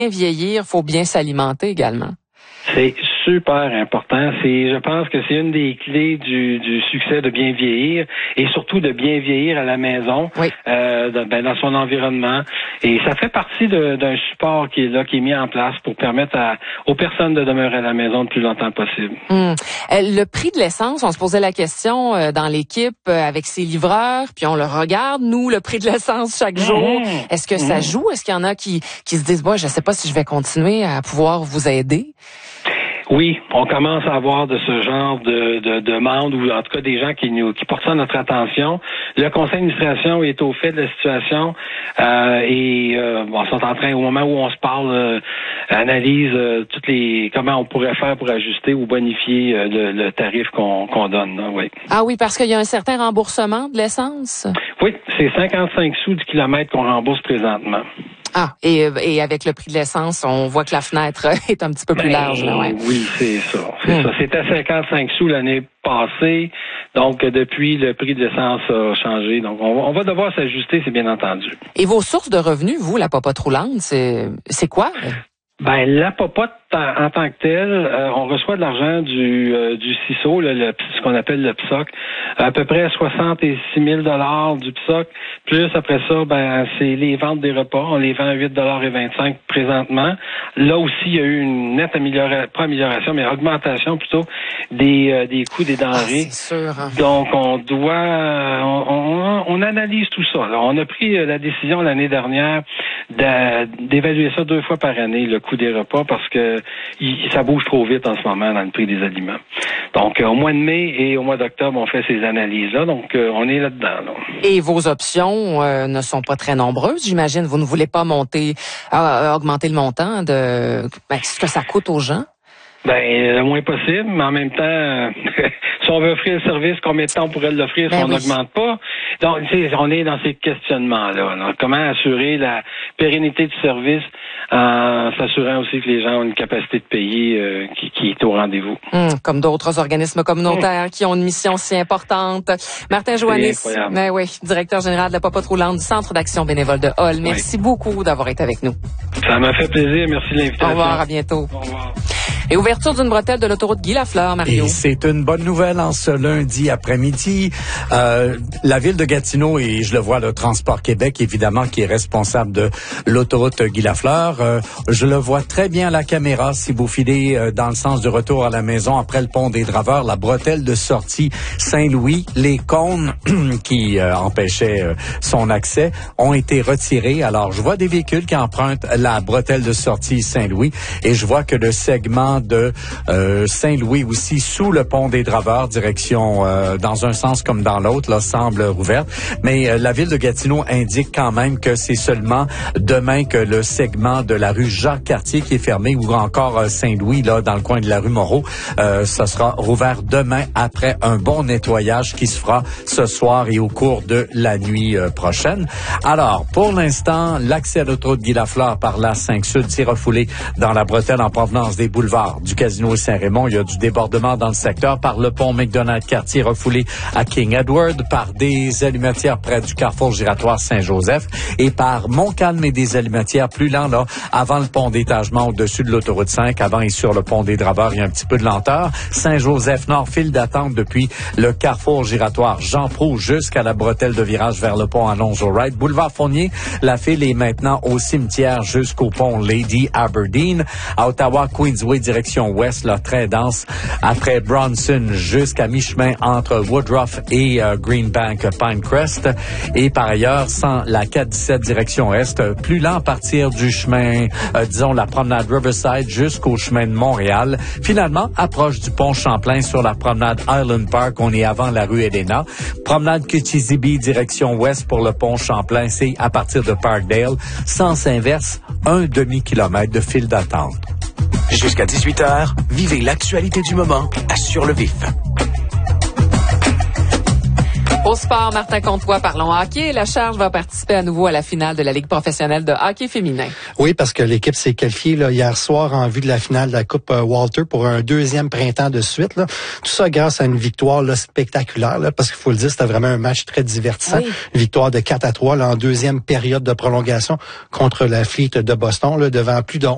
vieillir, faut bien s'alimenter également. C'est super important. Je pense que c'est une des clés du succès de bien vieillir et surtout de bien vieillir à la maison, oui. Dans son environnement. Et ça fait partie d'un support qui est là, qui est mis en place pour permettre aux personnes de demeurer à la maison le plus longtemps possible. Le prix de l'essence, on se posait la question dans l'équipe avec ses livreurs, puis on le regarde, nous, le prix de l'essence chaque jour. Est-ce que ça joue? Est-ce qu'il y en a qui se disent, je sais pas si je vais continuer à pouvoir vous aider? Oui, on commence à avoir de ce genre de demandes ou en tout cas des gens qui portent ça à notre attention. Le conseil d'administration est au fait de la situation et sont en train, au moment où on se parle, analyse comment on pourrait faire pour ajuster ou bonifier le tarif qu'on donne. Là, oui. Ah oui, parce qu'il y a un certain remboursement de l'essence? Oui, c'est 55 sous du kilomètre qu'on rembourse présentement. Ah, et avec le prix de l'essence, on voit que la fenêtre est un petit peu plus large. Là, ouais. Oui, c'est ça. C'était 55 sous l'année passée. Donc, depuis, le prix de l'essence a changé. Donc, on va devoir s'ajuster, c'est bien entendu. Et vos sources de revenus, vous, la popote roulante, c'est quoi? La popote en tant que telle, on reçoit de l'argent du CISO, ce qu'on appelle le PSOC, à peu près 66 000 $ du PSOC. Plus après ça, c'est les ventes des repas. On les vend à 8,25 $ présentement. Là aussi, il y a eu une nette amélioration, mais augmentation plutôt des coûts des denrées. C'est sûr, hein. Donc, on analyse tout ça. Alors, on a pris la décision l'année dernière d'évaluer ça 2 fois par année, le coût des repas, parce que ça bouge trop vite en ce moment dans le prix des aliments. Donc, au mois de mai et au mois d'octobre, on fait ces analyses-là. Donc, on est là-dedans. Là. Et vos options ne sont pas très nombreuses, j'imagine. Vous ne voulez pas augmenter le montant de ce que ça coûte aux gens? Le moins possible, mais en même temps, si on veut offrir le service, combien de temps on pourrait l'offrir si on n'augmente pas? Donc, on est dans ces questionnements-là. Là. Comment assurer la pérennité du service en s'assurant aussi que les gens ont une capacité de payer qui est au rendez-vous. Comme d'autres organismes communautaires qui ont une mission si importante. Martin Joannis, directeur général de la popote roulante du Centre d'action bénévole de Hall. Merci beaucoup d'avoir été avec nous. Ça m'a fait plaisir. Merci de l'invitation. Au revoir, à bientôt. Au revoir. Et ouverture d'une bretelle de l'autoroute Guy Lafleur, Mario. Et c'est une bonne nouvelle en ce lundi après-midi. La ville de Gatineau, et je le vois, le Transport Québec, évidemment, qui est responsable de l'autoroute Guy Lafleur. Je le vois très bien à la caméra si vous filez dans le sens du retour à la maison après le pont des Draveurs, la bretelle de sortie Saint-Louis, les cônes qui empêchaient son accès ont été retirés. Alors, je vois des véhicules qui empruntent la bretelle de sortie Saint-Louis et je vois que le segment de Saint-Louis aussi sous le pont des Draveurs, direction dans un sens comme dans l'autre, là, semble rouverte. Mais la ville de Gatineau indique quand même que c'est seulement demain que le segment de la rue Jacques-Cartier qui est fermé ou encore Saint-Louis, là, dans le coin de la rue Moreau, ça sera rouvert demain après un bon nettoyage qui se fera ce soir et au cours de la nuit prochaine. Alors, pour l'instant, l'accès à l'autoroute Guy Lafleur par la 5 Sud s'est refoulé dans la bretelle en provenance des boulevards du Casino Saint-Raymond. Il y a du débordement dans le secteur par le pont McDonald-Cartier refoulé à King Edward, par des allumetières près du carrefour giratoire Saint-Joseph et par Montcalm et des allumetières plus lents là, avant le pont d'étagement au-dessus de l'autoroute 5. Avant et sur le pont des Draveurs, il y a un petit peu de lenteur. Saint-Joseph-Nord, file d'attente depuis le carrefour giratoire Jean Proulx jusqu'à la bretelle de virage vers le pont Alonzo-Wright. Boulevard Fournier, la file est maintenant au cimetière jusqu'au pont Lady Aberdeen. À Ottawa, Queensway, direction ouest, là, très dense. Après Bronson, jusqu'à mi-chemin entre Woodruff et Greenbank, Pinecrest. Et par ailleurs, sans la 417 direction est, plus lent à partir du chemin, disons, la promenade Riverside jusqu'au chemin de Montréal. Finalement, approche du pont Champlain sur la promenade Island Park. On est avant la rue Elena. Promenade Kitizibi, direction ouest pour le pont Champlain. C'est à partir de Parkdale. Sens inverse, un demi-kilomètre de file d'attente. Jusqu'à 18h, vivez l'actualité du moment à Sur le Vif. Au sport, Martin Comtois, parlons hockey. La Charge va participer à nouveau à la finale de la Ligue professionnelle de hockey féminin. Oui, parce que l'équipe s'est qualifiée là, hier soir en vue de la finale de la Coupe Walter pour un deuxième printemps de suite. Là. Tout ça grâce à une victoire là, spectaculaire, là, parce qu'il faut le dire, c'était vraiment un match très divertissant. Oui. Victoire de 4-3 là, en deuxième période de prolongation contre la Fleet de Boston, là, devant plus de